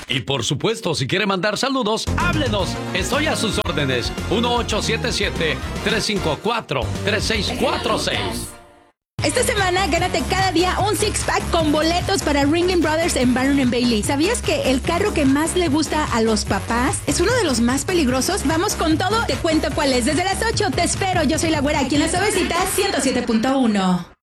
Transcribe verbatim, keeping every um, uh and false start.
Y por supuesto, si quiere mandar saludos, háblenos. Estoy a sus órdenes. uno ocho siete siete, tres cinco cuatro, tres seis cuatro seis. Esta semana gánate cada día un six-pack con boletos para Ringling Brothers en Barnum and Bailey. ¿Sabías que el carro que más le gusta a los papás es uno de los más peligrosos? Vamos con todo, te cuento cuál es. Desde las ocho te espero, yo soy la güera aquí en La Suavecita ciento siete punto uno.